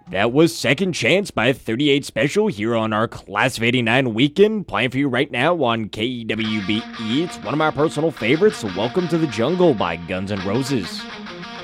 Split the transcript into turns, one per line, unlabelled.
That was Second Chance by 38 Special here on our Class of 89 weekend, playing for you right now on KWBE. It's one of my personal favorites, so Welcome to the Jungle by Guns N' Roses.